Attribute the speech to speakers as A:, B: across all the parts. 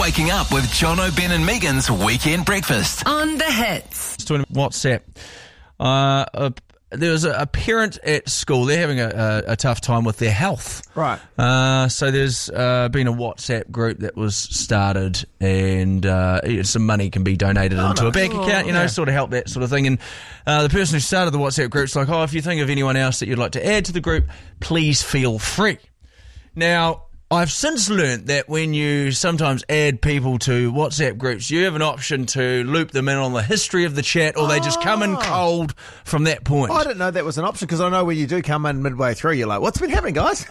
A: waking up with Jono, Ben and Megan's Weekend Breakfast.
B: On the Hits.
C: WhatsApp. There was a parent at school. They're having a tough time with their health.
D: Right.
C: So there's been a WhatsApp group that was started, and some money can be donated into a bank account, sort of help that sort of thing. And the person who started the WhatsApp group's like, if you think of anyone else that you'd like to add to the group, please feel free. Now, I've since learnt that when you sometimes add people to WhatsApp groups, you have an option to loop them in on the history of the chat, or they just come in cold from that point.
D: I didn't know that was an option, because I know when you do come in midway through, you're like, what's been happening, guys?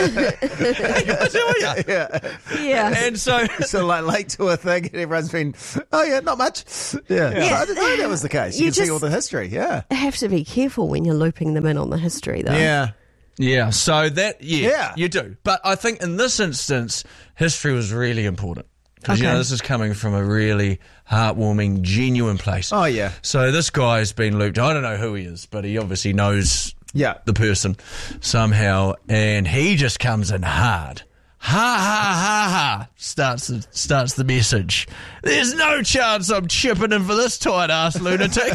C: Yeah. And so
D: like late to a thing, and everyone's been, not much. Yeah. I didn't know that was the case. You can see all the history,
E: You have to be careful when you're looping them in on the history, though.
D: Yeah.
C: Yeah, so you do. But I think in this instance, history was really important. Because, this is coming from a really heartwarming, genuine place.
D: Oh, yeah.
C: So this guy's been looped. I don't know who he is, but he obviously knows the person somehow. And he just comes in hard. Ha, ha, ha, ha, starts the message. There's no chance I'm chipping in for this tight-ass lunatic.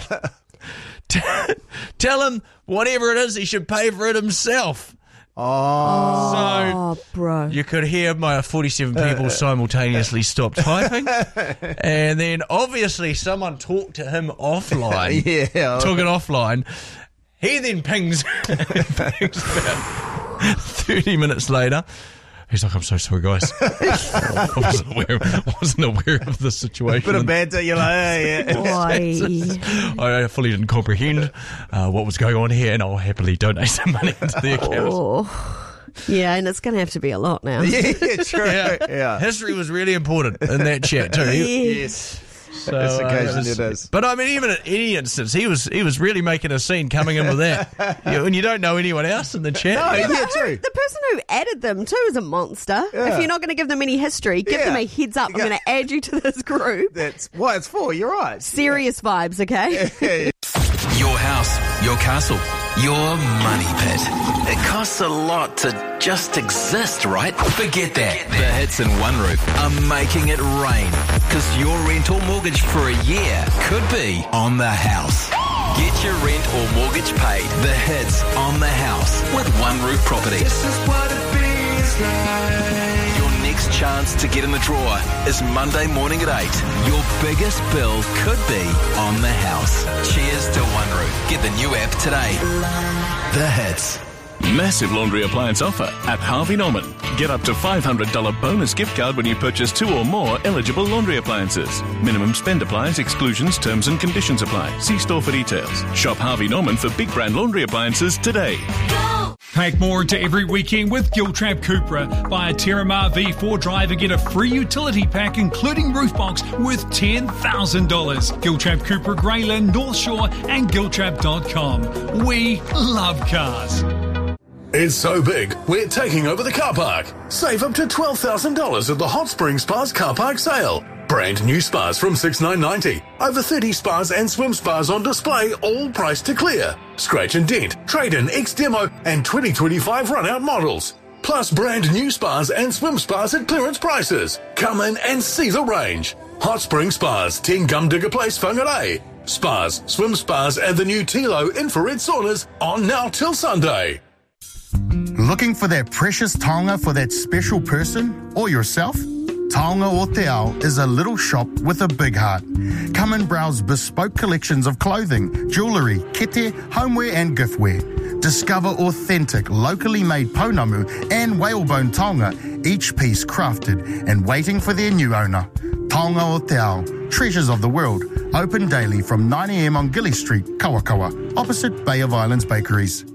C: Tell him whatever it is, he should pay for it himself.
E: So, bro.
C: You could hear my 47 people simultaneously stop typing. And then obviously someone talked to him offline. Took it offline. He then pings about 30 minutes later. He's like, I'm so sorry, guys. I wasn't aware of the situation.
D: Bit of banter, you're like,
C: I fully didn't comprehend what was going on here, and I'll happily donate some money into the account.
E: Yeah, and it's going to have to be a lot now.
D: Yeah, true. Yeah.
C: History was really important in that chat too.
D: Yes. So, this occasion it is.
C: But I mean, even at any instance, he was really making a scene coming in with that. When you don't know anyone else in the chat.
D: True.
E: The person who added them too is a monster.
D: Yeah.
E: If you're not going to give them any history, give them a heads up. I'm going to add you to this group.
D: That's what it's for. You're right.
E: Serious vibes, okay?
A: Your house, your castle, your money pit. It costs a lot to just exist, right? Forget that. The Hits and One Roof are making it rain, because your rent or mortgage for a year could be on the house. Get your rent or mortgage paid. The Hits on the house with One Roof Properties. This is what it feels like. Your next chance to get in the drawer is Monday morning at 8. Your biggest bill could be on the house. Cheers to One Roof. Get the new app today. The Hits.
F: Massive laundry appliance offer at Harvey Norman. Get up to $500 bonus gift card when you purchase 2 or more eligible laundry appliances. Minimum spend applies, exclusions, terms and conditions apply. See store for details. Shop Harvey Norman for big brand laundry appliances today.
G: Pack more into every weekend with Giltrap Cupra. Buy a Terramar V4 drive and get a free utility pack including roof box worth $10,000. Giltrap Cupra, Greyland, North Shore and Giltrap.com. We love cars.
H: It's so big, we're taking over the car park. Save up to $12,000 at the Hot Spring Spas car park sale. Brand new spas from $6,990. Over 30 spas and swim spas on display, all priced to clear. Scratch and dent, trade-in, X-demo and 2025 run-out models. Plus brand new spas and swim spas at clearance prices. Come in and see the range. Hot Spring Spas, 10 Gumdigger Place, Whangarei. Spas, swim spas and the new Tilo infrared saunas on now till Sunday.
I: Looking for that precious taonga for that special person or yourself? Taonga o Te Ao is a little shop with a big heart. Come and browse bespoke collections of clothing, jewellery, kete, homeware and giftware. Discover authentic, locally made pounamu and whalebone taonga, each piece crafted and waiting for their new owner. Taonga o Te Ao, treasures of the world, open daily from 9 a.m. on Gilly Street, Kawakawa, opposite Bay of Islands Bakeries.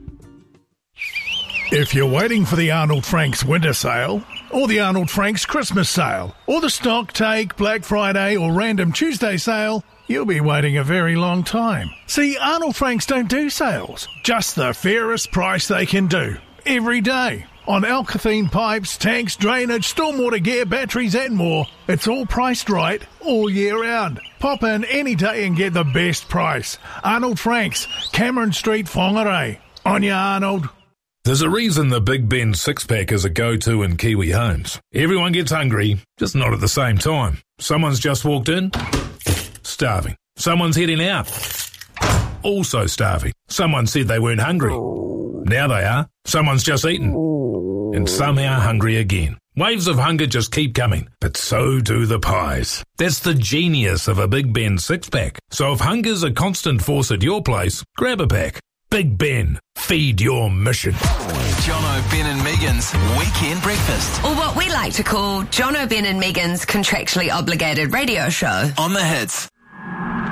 J: If you're waiting for the Arnold Franks winter sale, or the Arnold Franks Christmas sale, or the Stock Take, Black Friday or Random Tuesday sale, you'll be waiting a very long time. See, Arnold Franks don't do sales, just the fairest price they can do, every day. On Alkathene pipes, tanks, drainage, stormwater gear, batteries and more, it's all priced right all year round. Pop in any day and get the best price. Arnold Franks, Cameron Street, Whangarei. On ya, Arnold.
B: There's a reason the Big Ben six-pack is a go-to in Kiwi homes. Everyone gets hungry, just not at the same time. Someone's just walked in, starving. Someone's heading out, also starving. Someone said they weren't hungry. Now they are. Someone's just eaten, and somehow hungry again. Waves of hunger just keep coming, but so do the pies. That's the genius of a Big Ben six-pack. So if hunger's a constant force at your place, grab a pack. Big Ben, feed your mission.
A: Jono, Ben and Megan's Weekend Breakfast.
K: Or what we like to call Jono, Ben and Megan's contractually obligated radio show.
A: On the Hits.